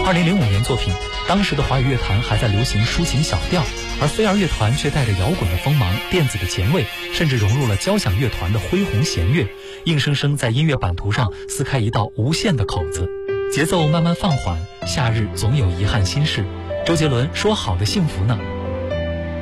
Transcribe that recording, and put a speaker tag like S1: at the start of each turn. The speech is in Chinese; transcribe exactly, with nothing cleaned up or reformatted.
S1: 二零零五年作品，当时的华语乐坛还在流行抒情小调，而飞儿乐团却带着摇滚的锋芒、电子的前卫，甚至融入了交响乐团的恢宏弦乐，硬生生在音乐版图上撕开一道无限的口子。节奏慢慢放缓，夏日总有遗憾心事。周杰伦说好的幸福呢？